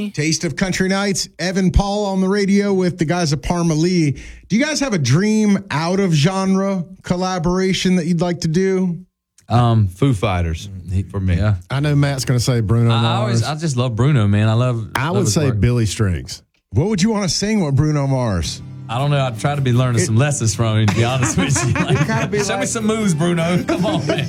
Taste of Country Nights. Evan Paul on the radio with the guys at Parma Lee. Do you guys have a dream out of genre collaboration that you'd like to do? Foo Fighters for me. Yeah. I know Matt's going to say Bruno Mars. I just love Bruno, man. I would say Billy Strings. What would you want to sing with Bruno Mars? I don't know. I try to be learning some lessons from him, to be honest with you. Like, show me some moves, Bruno. Come on, man.